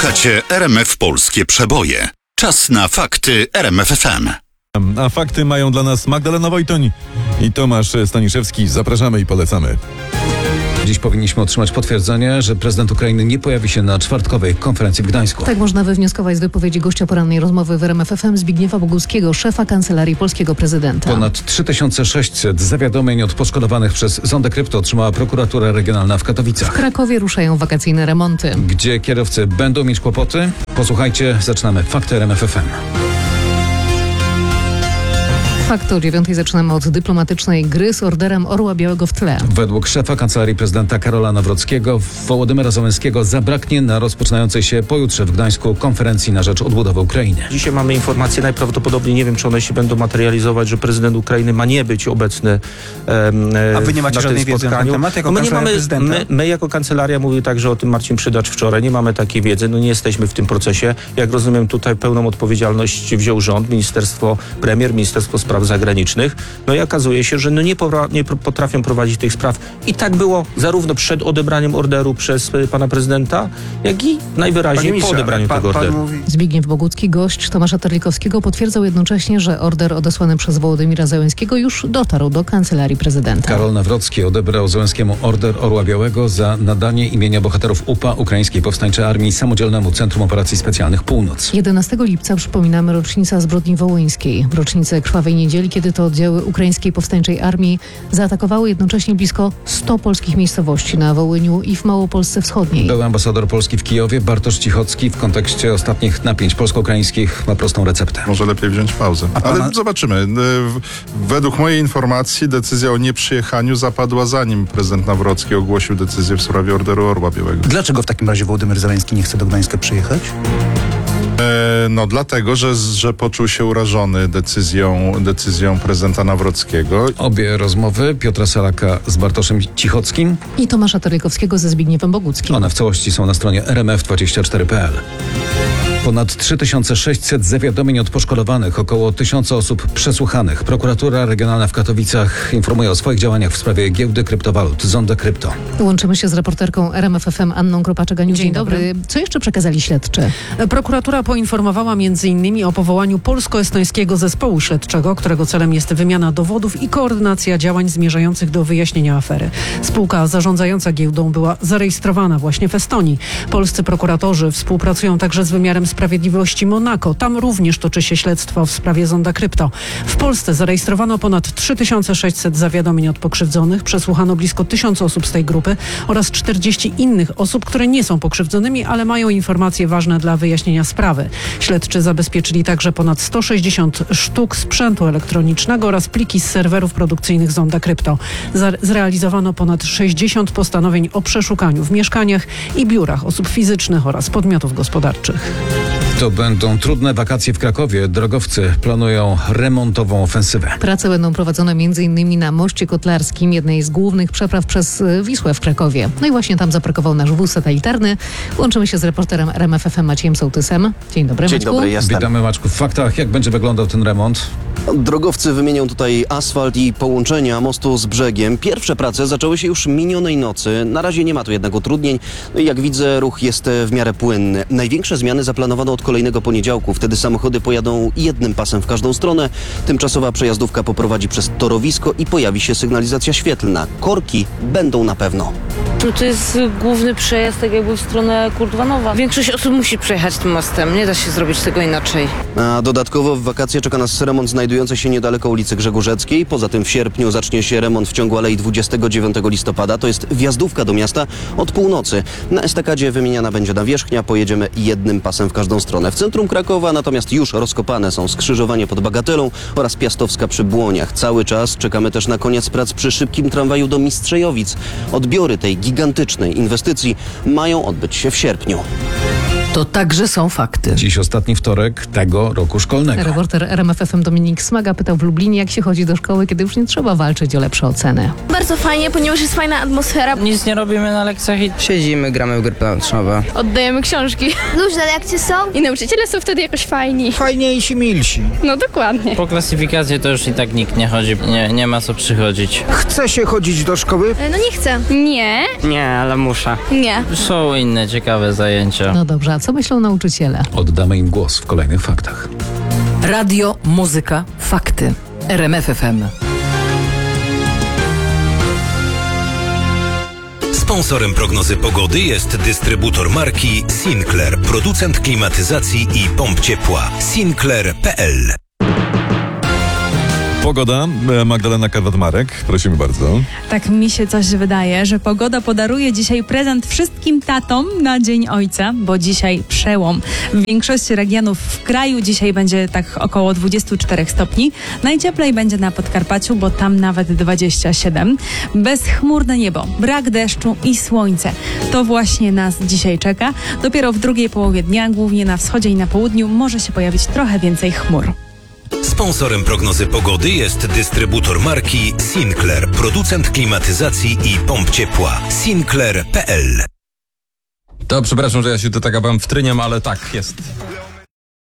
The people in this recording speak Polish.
Słuchacie RMF Polskie Przeboje. Czas na fakty RMF FM. A fakty mają dla nas Magdalena Wojtoń i Tomasz Staniszewski. Zapraszamy i polecamy. Dziś powinniśmy otrzymać potwierdzenie, że prezydent Ukrainy nie pojawi się na czwartkowej konferencji w Gdańsku. Tak można wywnioskować z wypowiedzi gościa porannej rozmowy w RMF FM Zbigniewa Boguckiego, szefa Kancelarii Polskiego Prezydenta. Ponad 3600 zawiadomień od poszkodowanych przez Zondę Krypto otrzymała prokuratura regionalna w Katowicach. W Krakowie ruszają wakacyjne remonty. Gdzie kierowcy będą mieć kłopoty? Posłuchajcie, zaczynamy Fakty RMF FM. Fakty o 9 zaczynamy od dyplomatycznej gry z orderem Orła Białego w tle. Według szefa Kancelarii Prezydenta Karola Nawrockiego Wołodymyra Zełenskiego zabraknie na rozpoczynającej się pojutrze w Gdańsku konferencji na rzecz odbudowy Ukrainy. Dzisiaj mamy informacje, najprawdopodobniej, nie wiem czy one się będą materializować, że prezydent Ukrainy ma nie być obecny A wy nie macie żadnej wiedzy na ten temat jako kancelaria prezydenta? My jako kancelaria, mówił także o tym Marcin Przydacz wczoraj, nie mamy takiej wiedzy, nie jesteśmy w tym procesie. Jak rozumiem, tutaj pełną odpowiedzialność wziął rząd, Ministerstwo Spraw Zagranicznych. I okazuje się, że nie potrafią prowadzić tych spraw. I tak było zarówno przed odebraniem orderu przez pana prezydenta, jak i najwyraźniej po odebraniu tego orderu. Zbigniew Bogucki, gość Tomasza Terlikowskiego, potwierdzał jednocześnie, że order odesłany przez Wołodymyra Zełenskiego już dotarł do Kancelarii Prezydenta. Karol Nawrocki odebrał Zełenskiemu order Orła Białego za nadanie imienia bohaterów UPA, Ukraińskiej Powstańczej Armii, Samodzielnemu Centrum Operacji Specjalnych Północ. 11 lipca przypominamy rocznicę zbrodni wołyńskiej, w rocznicę Krwawej Niedzieli, kiedy to oddziały Ukraińskiej Powstańczej Armii zaatakowały jednocześnie blisko 100 polskich miejscowości na Wołyniu i w Małopolsce Wschodniej. Były ambasador Polski w Kijowie, Bartosz Cichocki, w kontekście ostatnich napięć polsko-ukraińskich ma prostą receptę. Może lepiej wziąć pauzę. Ale zobaczymy. Według mojej informacji decyzja o nieprzyjechaniu zapadła, zanim prezydent Nawrocki ogłosił decyzję w sprawie orderu Orła Białego. Dlaczego w takim razie Wołodymyr Zełenski nie chce do Gdańska przyjechać? Dlatego, że poczuł się urażony decyzją prezydenta Nawrockiego. Obie rozmowy Piotra Salaka z Bartoszem Cichockim I Tomasza Terlikowskiego ze Zbigniewem Boguckim. one w całości są na stronie rmf24.pl. Ponad 3600 zawiadomień od poszkodowanych, około 1000 osób przesłuchanych. Prokuratura Regionalna w Katowicach informuje o swoich działaniach w sprawie giełdy kryptowalut Zonda Krypto. Łączymy się z reporterką RMF FM Anną Kropaczek-Ganiuk. Dzień dobry. Co jeszcze przekazali śledczy? Prokuratura poinformowała m.in. o powołaniu polsko-estońskiego zespołu śledczego, którego celem jest wymiana dowodów i koordynacja działań zmierzających do wyjaśnienia afery. Spółka zarządzająca giełdą była zarejestrowana właśnie w Estonii. Polscy prokuratorzy współpracują także z wymiarem sprawiedliwości Monako. Tam również toczy się śledztwo w sprawie Zonda Krypto. W Polsce zarejestrowano ponad 3600 zawiadomień od pokrzywdzonych. Przesłuchano blisko 1000 osób z tej grupy oraz 40 innych osób, które nie są pokrzywdzonymi, ale mają informacje ważne dla wyjaśnienia sprawy. Śledczy zabezpieczyli także ponad 160 sztuk sprzętu elektronicznego oraz pliki z serwerów produkcyjnych Zonda Krypto. Zrealizowano ponad 60 postanowień o przeszukaniu w mieszkaniach i biurach osób fizycznych oraz podmiotów gospodarczych. To będą trudne wakacje w Krakowie. Drogowcy planują remontową ofensywę. Prace będą prowadzone m.in. na moście kotlarskim, jednej z głównych przepraw przez Wisłę w Krakowie. I właśnie tam zaparkował nasz wóz satelitarny. Łączymy się z reporterem RMF FM Maciejem Sołtysem. Dzień dobry, Dzień Maćku. dobry, jestem. Witamy, Maćku, w faktach. Jak będzie wyglądał ten remont? Drogowcy wymienią tutaj asfalt i połączenia mostu z brzegiem. Pierwsze prace zaczęły się już minionej nocy. Na razie nie ma tu jednak utrudnień. I jak widzę, ruch jest w miarę płynny. Największe zmiany zaplanowano od kolejnego poniedziałku. Wtedy samochody pojadą jednym pasem w każdą stronę. Tymczasowa przejazdówka poprowadzi przez torowisko i pojawi się sygnalizacja świetlna. Korki będą na pewno. To jest główny przejazd, tak jakby w stronę Kurdwanowa. Większość osób musi przejechać tym mostem. Nie da się zrobić tego inaczej. A dodatkowo w wakacje czeka nas remont znajdujący się niedaleko ulicy Grzegórzeckiej. Poza tym w sierpniu zacznie się remont w ciągu Alei 29 listopada. To jest wjazdówka do miasta od północy. Na estakadzie wymieniana będzie nawierzchnia. Pojedziemy jednym pasem w każdą stronę. W centrum Krakowa natomiast już rozkopane są skrzyżowanie pod Bagatelą oraz Piastowska przy Błoniach. Cały czas czekamy też na koniec prac przy szybkim tramwaju do Mistrzejowic. Odbiory tej gigantycznej inwestycji mają odbyć się w sierpniu. To także są fakty. Dziś ostatni wtorek tego roku szkolnego. Reporter RMF FM Dominik Smaga pytał w Lublinie, jak się chodzi do szkoły, kiedy już nie trzeba walczyć o lepsze oceny. Bardzo fajnie, ponieważ jest fajna atmosfera. Nic nie robimy na lekcjach i siedzimy, gramy w gry planszowe. Oddajemy książki. Luźne lekcje są i nauczyciele są wtedy jakoś fajni. Fajniejsi, milsi. No dokładnie. Po klasyfikację to już i tak nikt nie chodzi, nie ma co przychodzić. Chce się chodzić do szkoły? No nie chcę. Nie. Nie, ale muszę. Nie. Są inne ciekawe zajęcia. No dobrze, a A co myślą nauczyciele? Oddamy im głos w kolejnych faktach. Radio, muzyka, fakty. RMF FM. Sponsorem prognozy pogody jest dystrybutor marki Sinclair, producent klimatyzacji i pomp ciepła. Sinclair.pl. Pogoda, Magdalena Kawat-Marek, prosimy bardzo. Tak mi się coś wydaje, że pogoda podaruje dzisiaj prezent wszystkim tatom na Dzień Ojca, bo dzisiaj przełom. W większości regionów w kraju dzisiaj będzie tak około 24 stopni. Najcieplej będzie na Podkarpaciu, bo tam nawet 27. Bezchmurne niebo, brak deszczu i słońce. To właśnie nas dzisiaj czeka. Dopiero w drugiej połowie dnia, głównie na wschodzie i na południu, może się pojawić trochę więcej chmur. Sponsorem prognozy pogody jest dystrybutor marki Sinclair, producent klimatyzacji i pomp ciepła. Sinclair.pl. To przepraszam, że ja się tu tak wam wtryniam, ale tak jest.